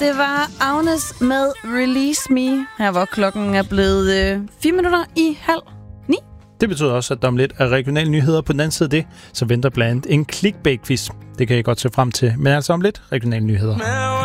det var Agnes med Release Me. Her hvor klokken er blevet 8:04. Det betyder også, at der om lidt er regionale nyheder. På den anden side af det, så venter blandt andet en clickbait-quiz. Det kan I godt se frem til. Men altså om lidt regionale nyheder.